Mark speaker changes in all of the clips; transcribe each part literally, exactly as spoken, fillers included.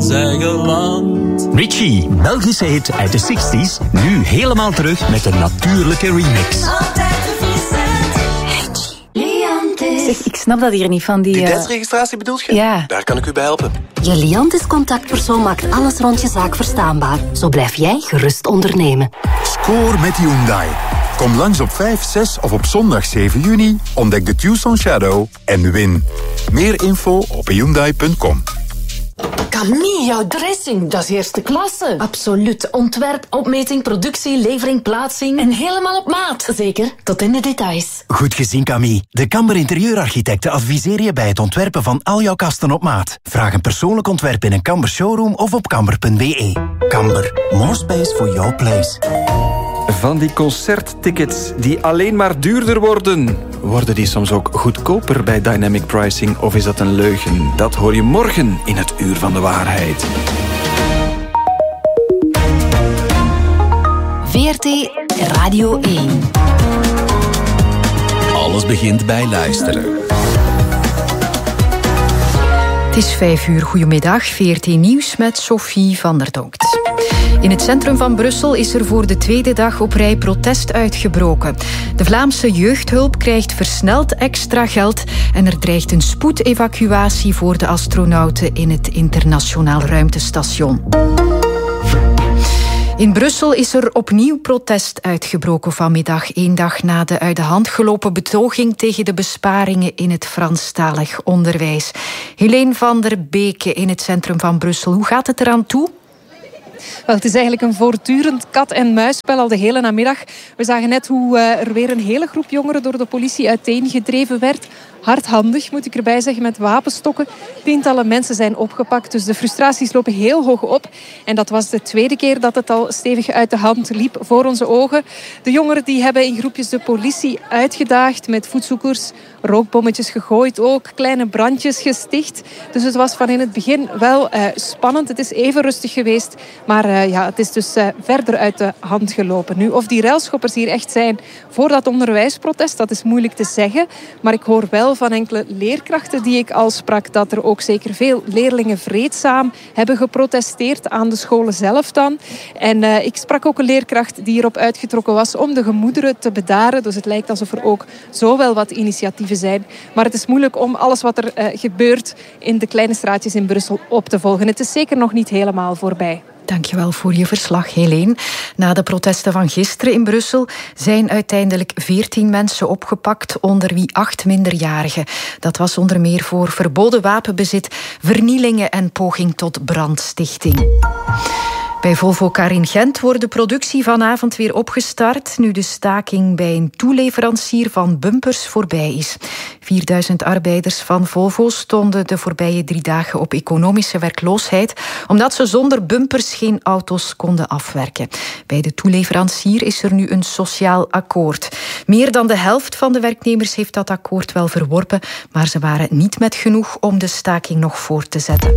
Speaker 1: ons eigen land.
Speaker 2: Richie, Belgische hit uit de zestig's, nu helemaal terug met een natuurlijke remix.
Speaker 3: Altijd verfrissend. Liantis.
Speaker 4: Zeg, ik snap dat hier niet van die...
Speaker 5: Identiteitsregistratie bedoelt je?
Speaker 4: Ja.
Speaker 5: Daar kan ik u bij helpen.
Speaker 6: Je Liantis-contactpersoon maakt alles rond je zaak verstaanbaar. Zo blijf jij gerust ondernemen.
Speaker 7: Score met Hyundai. Kom langs op vijf, zes of op zondag zeven juni. Ontdek de Tucson Shadow en win. Meer info op hyundai punt com.
Speaker 8: Camille, jouw dressing, dat is eerste klasse. Absoluut. Ontwerp, opmeting, productie, levering, plaatsing. En helemaal op maat. Zeker, tot in de details.
Speaker 9: Goed gezien, Camille. De Kamber Interieurarchitecten adviseren je bij het ontwerpen van al jouw kasten op maat. Vraag een persoonlijk ontwerp in een Kamber showroom of op kamber punt b e. Kamber, more space for your place.
Speaker 10: Van die concerttickets die alleen maar duurder worden. Worden die soms ook goedkoper bij Dynamic Pricing of is dat een leugen? Dat hoor je morgen in het Uur van de Waarheid.
Speaker 6: V R T Radio één.
Speaker 2: Alles begint bij luisteren.
Speaker 11: Het is vijf uur. Goedemiddag. V R T Nieuws met Sophie van der Donkt. In het centrum van Brussel is er voor de tweede dag op rij protest uitgebroken. De Vlaamse jeugdhulp krijgt versneld extra geld en er dreigt een spoedevacuatie voor de astronauten in het internationaal ruimtestation. In Brussel is er opnieuw protest uitgebroken vanmiddag, één dag na de uit de hand gelopen betoging tegen de besparingen in het Franstalig onderwijs. Helene van der Beke in het centrum van Brussel. Hoe gaat het eraan toe?
Speaker 12: Wel, het is eigenlijk een voortdurend kat-en-muisspel al de hele namiddag. We zagen net hoe er weer een hele groep jongeren door de politie uiteengedreven werd. Hardhandig, moet ik erbij zeggen, met wapenstokken. Tientallen mensen zijn opgepakt, dus de frustraties lopen heel hoog op. En dat was de tweede keer dat het al stevig uit de hand liep voor onze ogen. De jongeren die hebben in groepjes de politie uitgedaagd met voetzoekers, rookbommetjes gegooid ook, kleine brandjes gesticht. Dus het was van in het begin wel uh, spannend. Het is even rustig geweest, maar uh, ja, het is dus uh, verder uit de hand gelopen. Nu, of die ruilschoppers hier echt zijn voor dat onderwijsprotest, dat is moeilijk te zeggen. Maar ik hoor wel van enkele leerkrachten die ik al sprak dat er ook zeker veel leerlingen vreedzaam hebben geprotesteerd aan de scholen zelf dan. En uh, ik sprak ook een leerkracht die hierop uitgetrokken was om de gemoederen te bedaren. Dus het lijkt alsof er ook zo wel wat initiatieven zijn. Maar het is moeilijk om alles wat er uh, gebeurt in de kleine straatjes in Brussel op te volgen. Het is zeker nog niet helemaal voorbij.
Speaker 11: Dankjewel voor je verslag, Helene. Na de protesten van gisteren in Brussel zijn uiteindelijk veertien mensen opgepakt, onder wie acht minderjarigen. Dat was onder meer voor verboden wapenbezit, vernielingen en poging tot brandstichting. Bij Volvo Car in Gent wordt de productie vanavond weer opgestart, nu de staking bij een toeleverancier van bumpers voorbij is. vierduizend arbeiders van Volvo stonden de voorbije drie dagen op economische werkloosheid, omdat ze zonder bumpers geen auto's konden afwerken. Bij de toeleverancier is er nu een sociaal akkoord. Meer dan de helft van de werknemers heeft dat akkoord wel verworpen, maar ze waren niet met genoeg om de staking nog voor te zetten.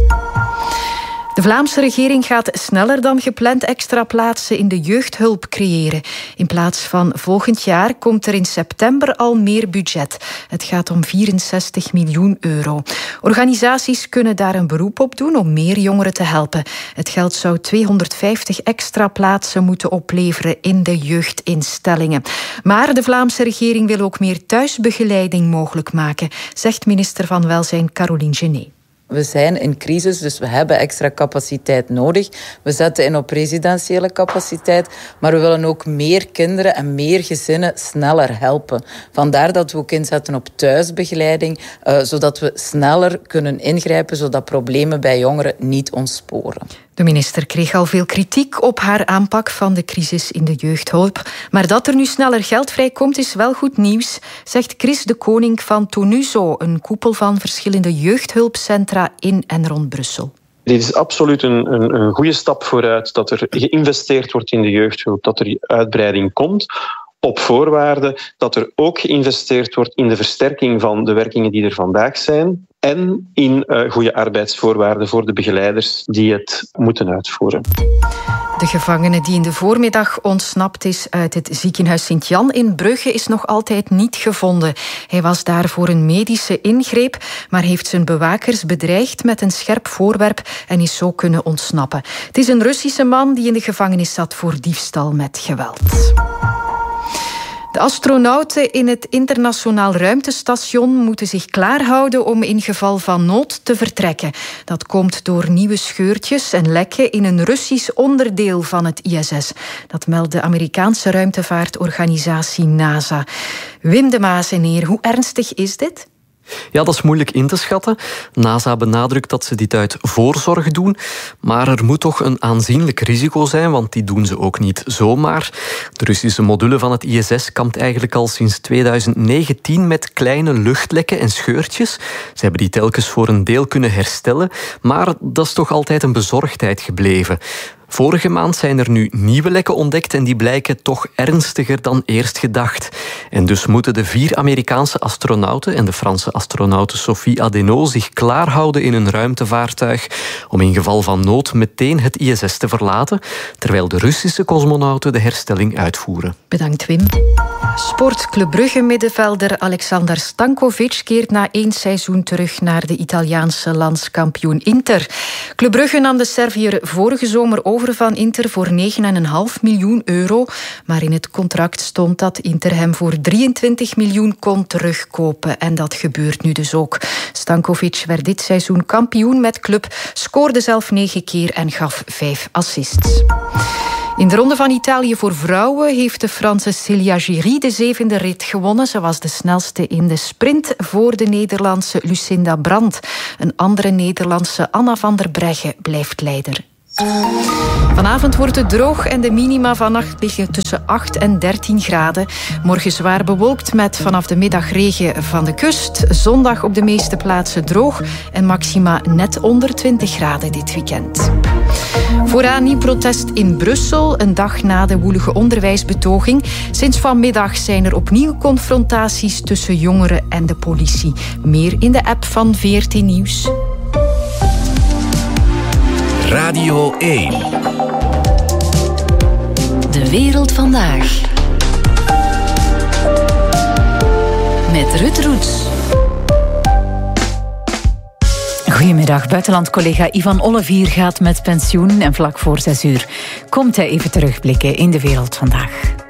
Speaker 11: De Vlaamse regering gaat sneller dan gepland extra plaatsen in de jeugdhulp creëren. In plaats van volgend jaar komt er in september al meer budget. Het gaat om vierenzestig miljoen euro. Organisaties kunnen daar een beroep op doen om meer jongeren te helpen. Het geld zou tweehonderdvijftig extra plaatsen moeten opleveren in de jeugdinstellingen. Maar de Vlaamse regering wil ook meer thuisbegeleiding mogelijk maken, zegt minister van Welzijn Caroline Genet.
Speaker 13: We zijn in crisis, dus we hebben extra capaciteit nodig. We zetten in op residentiële capaciteit, maar we willen ook meer kinderen en meer gezinnen sneller helpen. Vandaar dat we ook inzetten op thuisbegeleiding, uh, zodat we sneller kunnen ingrijpen, zodat problemen bij jongeren niet ontsporen.
Speaker 11: De minister kreeg al veel kritiek op haar aanpak van de crisis in de jeugdhulp. Maar dat er nu sneller geld vrijkomt is wel goed nieuws, zegt Chris de Koning van Tonuzo, een koepel van verschillende jeugdhulpcentra in en rond Brussel.
Speaker 14: Dit is absoluut een, een, een goede stap vooruit, dat er geïnvesteerd wordt in de jeugdhulp, dat er uitbreiding komt, op voorwaarde dat er ook geïnvesteerd wordt in de versterking van de werkingen die er vandaag zijn. en in uh, goede arbeidsvoorwaarden voor de begeleiders die het moeten uitvoeren.
Speaker 11: De gevangene die in de voormiddag ontsnapt is uit het ziekenhuis Sint-Jan in Brugge is nog altijd niet gevonden. Hij was daar voor een medische ingreep, maar heeft zijn bewakers bedreigd met een scherp voorwerp en is zo kunnen ontsnappen. Het is een Russische man die in de gevangenis zat voor diefstal met geweld. De astronauten in het internationaal ruimtestation moeten zich klaarhouden om in geval van nood te vertrekken. Dat komt door nieuwe scheurtjes en lekken in een Russisch onderdeel van het I S S. Dat meldt de Amerikaanse ruimtevaartorganisatie NASA. Wim de Maaseneer, hoe ernstig is dit?
Speaker 4: Ja, dat is moeilijk in te schatten. NASA benadrukt dat ze dit uit voorzorg doen. Maar er moet toch een aanzienlijk risico zijn, want die doen ze ook niet zomaar. De Russische module van het I S S kampt eigenlijk al sinds tweeduizend negentien met kleine luchtlekken en scheurtjes. Ze hebben die telkens voor een deel kunnen herstellen, maar dat is toch altijd een bezorgdheid gebleven. Vorige maand zijn er nu nieuwe lekken ontdekt en die blijken toch ernstiger dan eerst gedacht. En dus moeten de vier Amerikaanse astronauten en de Franse astronaute Sophie Adenau zich klaarhouden in een ruimtevaartuig om in geval van nood meteen het I S S te verlaten, terwijl de Russische cosmonauten de herstelling uitvoeren.
Speaker 11: Bedankt, Wim. Sportclub Brugge-middenvelder Alexander Stankovic keert na één seizoen terug naar de Italiaanse landskampioen Inter. Club Brugge nam de Serviër vorige zomer over van Inter voor negen komma vijf miljoen euro. Maar in het contract stond dat Inter hem voor drieëntwintig miljoen kon terugkopen. En dat gebeurt nu dus ook. Stankovic werd dit seizoen kampioen met club, scoorde zelf negen keer en gaf vijf assists. In de Ronde van Italië voor vrouwen heeft de Franse Célia Giry de zevende rit gewonnen. Ze was de snelste in de sprint voor de Nederlandse Lucinda Brandt. Een andere Nederlandse, Anna van der Breggen, blijft leider. Vanavond wordt het droog en de minima vannacht liggen tussen acht en dertien graden. Morgen zwaar bewolkt met vanaf de middag regen van de kust. Zondag op de meeste plaatsen droog en maxima net onder twintig graden dit weekend. Vooraan nieuw protest in Brussel, een dag na de woelige onderwijsbetoging. Sinds vanmiddag zijn er opnieuw confrontaties tussen jongeren en de politie. Meer in de app van V R T Nieuws.
Speaker 15: Radio één.
Speaker 6: De wereld vandaag. Met Ruud Roets.
Speaker 16: Goedemiddag, buitenlandcollega Ivan Olivier gaat met pensioen en vlak voor zes uur komt hij even terugblikken in de wereld vandaag.